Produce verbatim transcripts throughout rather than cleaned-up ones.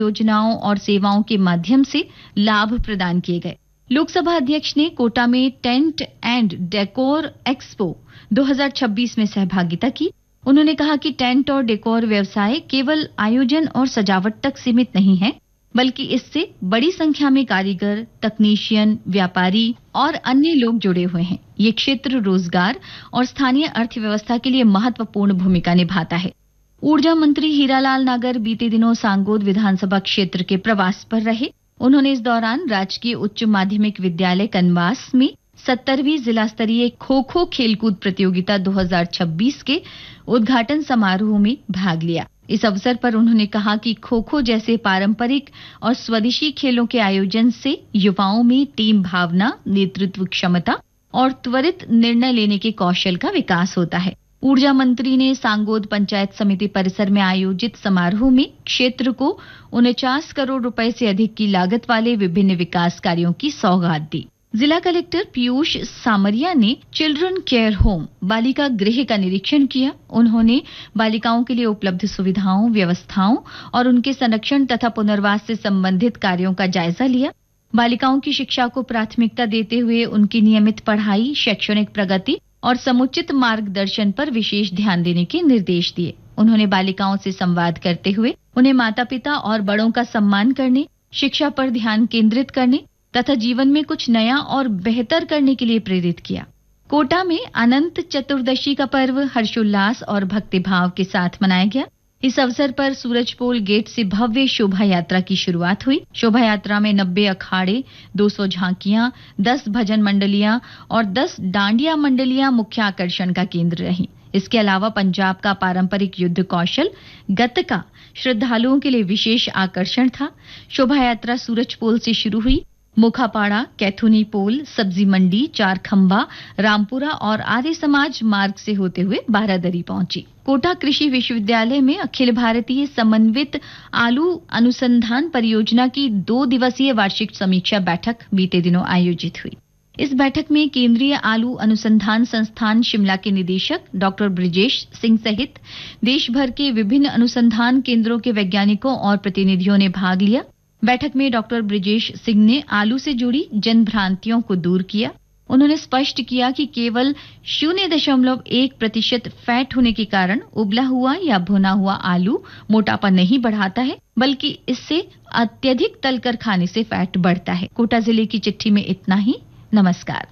योजनाओं और सेवाओं के माध्यम से लाभ प्रदान किए गए। लोकसभा अध्यक्ष ने कोटा में टेंट एंड डेकोर एक्सपो दो हज़ार छब्बीस में सहभागिता की। उन्होंने कहा कि टेंट और डेकोर व्यवसाय केवल आयोजन और सजावट तक सीमित नहीं है, बल्कि इससे बड़ी संख्या में कारीगर, तकनीशियन, व्यापारी और अन्य लोग जुड़े हुए हैं। ये क्षेत्र रोजगार और स्थानीय अर्थव्यवस्था के लिए महत्वपूर्ण भूमिका निभाता है। ऊर्जा मंत्री हीरालाल नागर बीते दिनों सांगोद विधानसभा क्षेत्र के प्रवास पर रहे। उन्होंने इस दौरान राजकीय उच्च माध्यमिक विद्यालय कनवास में सत्तरवीं जिला स्तरीय खो खो खेलकूद प्रतियोगिता दो हज़ार छब्बीस के उद्घाटन समारोह में भाग लिया। इस अवसर पर उन्होंने कहा कि खो खो जैसे पारंपरिक और स्वदेशी खेलों के आयोजन से युवाओं में टीम भावना, नेतृत्व क्षमता और त्वरित निर्णय लेने के कौशल का विकास होता है। ऊर्जा मंत्री ने सांगोद पंचायत समिति परिसर में आयोजित समारोह में क्षेत्र को उनचास करोड़ रुपए से अधिक की लागत वाले विभिन्न विकास कार्यों की सौगात दी। जिला कलेक्टर पीयूष सामरिया ने चिल्ड्रन केयर होम बालिका गृह का निरीक्षण किया। उन्होंने बालिकाओं के लिए उपलब्ध सुविधाओं, व्यवस्थाओं और उनके संरक्षण तथा पुनर्वास से संबंधित कार्यों का जायजा लिया। बालिकाओं की शिक्षा को प्राथमिकता देते हुए उनकी नियमित पढ़ाई, शैक्षणिक प्रगति और समुचित मार्गदर्शन पर विशेष ध्यान देने के निर्देश दिए। उन्होंने बालिकाओं से संवाद करते हुए उन्हें माता-पिता और बड़ों का सम्मान करने, शिक्षा पर ध्यान केंद्रित करने तथा जीवन में कुछ नया और बेहतर करने के लिए प्रेरित किया। कोटा में अनंत चतुर्दशी का पर्व हर्षोल्लास और भक्तिभाव के साथ मनाया गया। इस अवसर पर सूरजपोल गेट से भव्य शोभा यात्रा की शुरुआत हुई। शोभा यात्रा में नब्बे अखाड़े, दो सौ झांकियां, दस भजन मंडलियां और दस डांडिया मंडलियां मुख्य आकर्षण का केंद्र रहीं। इसके अलावा पंजाब का पारंपरिक युद्ध कौशल गतका श्रद्धालुओं के लिए विशेष आकर्षण था। शोभा यात्रा सूरजपोल से शुरू हुई, मुखापाड़ा, कैथुनी पोल, सब्जी मंडी, चार खंबा, रामपुरा और आर्य समाज मार्ग से होते हुए बारादरी पहुंची। कोटा कृषि विश्वविद्यालय में अखिल भारतीय समन्वित आलू अनुसंधान परियोजना की दो दिवसीय वार्षिक समीक्षा बैठक बीते दिनों आयोजित हुई। इस बैठक में केंद्रीय आलू अनुसंधान संस्थान शिमला के निदेशक डॉक्टर ब्रिजेश सिंह सहित देश भर के विभिन्न अनुसंधान केंद्रों के वैज्ञानिकों और प्रतिनिधियों ने भाग लिया। बैठक में डॉक्टर ब्रिजेश सिंह ने आलू से जुड़ी जन भ्रांतियों को दूर किया। उन्होंने स्पष्ट किया कि केवल शून्य दशमलव एक प्रतिशत फैट होने के कारण उबला हुआ या भुना हुआ आलू मोटापा नहीं बढ़ाता है, बल्कि इससे अत्यधिक तलकर खाने से फैट बढ़ता है। कोटा जिले की चिट्ठी में इतना ही। नमस्कार।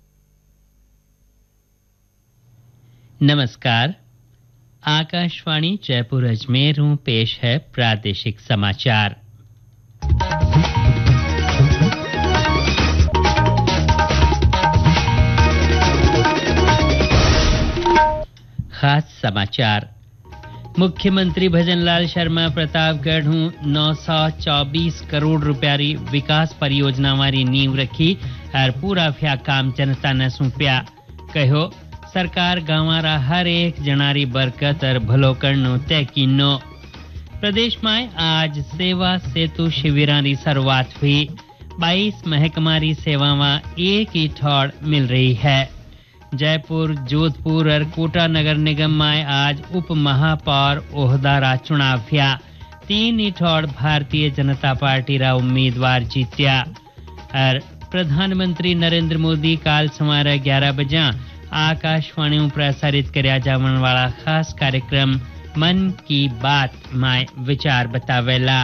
नमस्कार। आकाशवाणी जयपुर अजमेर में पेश है प्रादेशिक समाचार। खास समाचार। मुख्यमंत्री भजनलाल शर्मा प्रतापगढ़ हूँ नौ सौ चौबीस करोड़ रुपया री विकास परियोजना वारी नींव रखी और पूरा फ्या काम जनता ने सौंप्या। कहो सरकार गांवारा हर एक जनारी बरकत और भलो करनो तय कीनो। प्रदेश में आज सेवा सेतु शिविरां री शुरुआत हुई। बाईस महकमारी सेवावां एक ही ठौड़ मिल रही है। जयपुर, जोधपुर और कोटा नगर निगम में आज उप महापौर ओहदारा चुनाव हुआ। तीन ही ठौड़ भारतीय जनता पार्टी रा उम्मीदवार जीत्या। और प्रधानमंत्री नरेंद्र मोदी काल सवारे ग्यारह बजे आकाशवाणी में प्रसारित करया जावन वाला खास कार्यक्रम मन की बात में विचार बतावेला।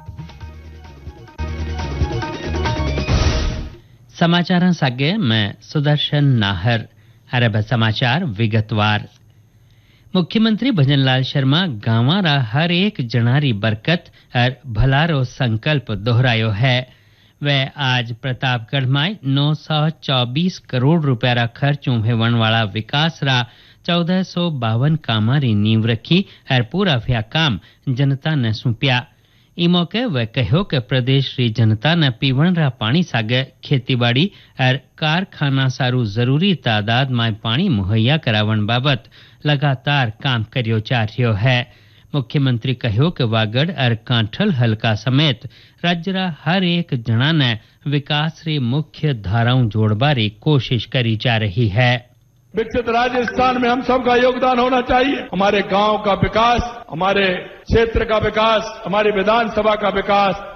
समाचार सागे मैं सुदर्शन नाहर। अरब समाचार विगतवार। मुख्यमंत्री भजनलाल शर्मा गांवारा हर एक जनारी बरकत और भलारो संकल्प दोहरायो है। वह आज प्रतापगढ़ में नौ सौ चौबीस करोड़ रुपया खर्च होवन वाला विकास रा चौदह सौ बावन कामारी नींव रखी और पूरा फ्या काम जनता ने सौंप्या। ई मौके वह कहो कि प्रदेश री जनता ने पीवण रा पानी सागे खेतीबाड़ी और कारखाना सारू जरूरी तादाद में पानी मुहैया करावन बाबत लगातार काम करियो जा रह्यो है। मुख्यमंत्री कहो कि वागड़ और कांठल हलका समेत राज्य रा हर एक जना ने विकास री मुख्य धाराओं जोड़बारी कोशिश करी जा रही है। विकसित राजस्थान में हम सबका योगदान होना चाहिए। हमारे गांव का विकास, हमारे क्षेत्र का विकास, हमारी विधानसभा का विकास